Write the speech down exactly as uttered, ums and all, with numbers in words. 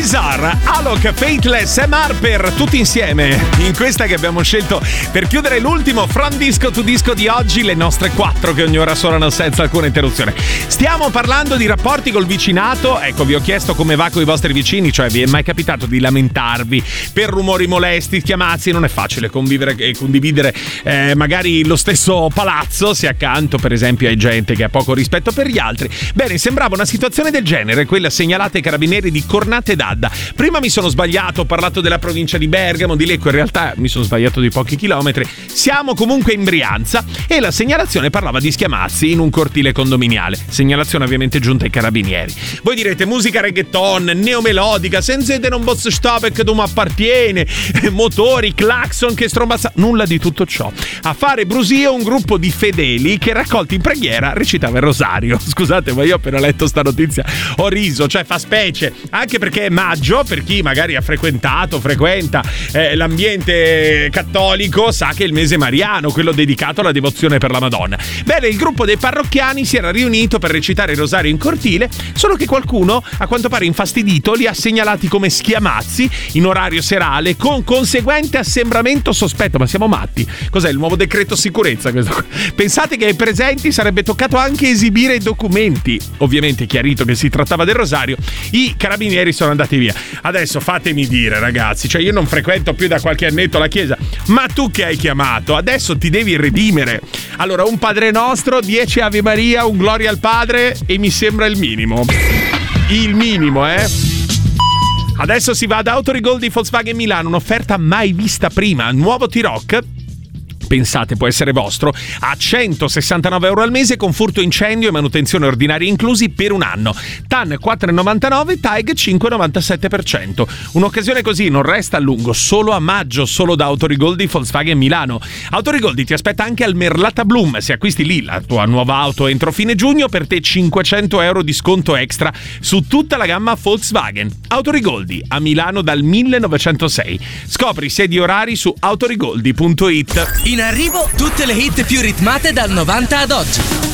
Wizard, Alok, Faithless e Marper, tutti insieme in questa che abbiamo scelto per chiudere l'ultimo From Disco to Disco di oggi, le nostre quattro che ogni ora suonano senza alcuna interruzione. Stiamo parlando di rapporti col vicinato. Ecco, vi ho chiesto come va con i vostri vicini, cioè vi è mai capitato di lamentarvi per rumori molesti, chiamazzi? Non è facile convivere e condividere eh, magari lo stesso palazzo se accanto per esempio hai gente che ha poco rispetto per gli altri. Bene, sembrava una situazione del genere quella segnalata ai carabinieri di Cornate d'Adda. Prima mi sono sbagliato, ho parlato della provincia di Bergamo, di Lecco, in realtà mi sono sbagliato di pochi chilometri. Siamo comunque in Brianza e la segnalazione parlava di schiamazzi in un cortile condominiale. Segnalazione ovviamente giunta ai carabinieri. Voi direte musica reggaeton, neomelodica, senza de non posso stare che tu mi appartiene, motori, clacson, che strombazza. Nulla di tutto ciò. A fare brusio un gruppo di fedeli che raccolti in preghiera recitava il rosario. Scusate, ma io ho appena letto sta notizia ho riso, cioè fa specie, anche perché è maggio, per chi magari ha frequentato, frequenta eh, l'ambiente cattolico sa che è il mese mariano, quello dedicato alla devozione per la Madonna. Bene, il gruppo dei parrocchiani si era riunito per recitare il rosario in cortile, solo che qualcuno, a quanto pare infastidito, li ha segnalati come schiamazzi in orario serale con conseguente assembramento sospetto. Ma siamo matti? Cos'è il nuovo decreto sicurezza questo? Pensate che ai presenti sarebbe toccato anche esibire i documenti. Ovviamente chiarito che si trattava del rosario, i carabinieri sono andati via. Adesso fatemi dire, ragazzi, cioè io non frequento più da qualche annetto la chiesa, ma tu che hai chiamato adesso ti devi redimere. Allora, un Padre Nostro, dieci Ave Maria, un Gloria al Padre e mi sembra il minimo. Il minimo, eh? Adesso si va ad Autorigol di Volkswagen Milano, un'offerta mai vista prima, nuovo T-Roc. Pensate, può essere vostro, a centosessantanove euro al mese con furto incendio e manutenzione ordinaria inclusi per un anno. T A N quattro virgola novantanove, T A E G cinque virgola novantasette per cento. Un'occasione così non resta a lungo, solo a maggio, solo da Autorigoldi Volkswagen Milano. Autorigoldi ti aspetta anche al Merlata Bloom. Se acquisti lì la tua nuova auto entro fine giugno, per te cinquecento euro di sconto extra su tutta la gamma Volkswagen. Autorigoldi a Milano dal millenovecentosei. Scopri sedi e orari su autorigoldi punto it. In arrivo tutte le hit più ritmate dal novanta ad oggi.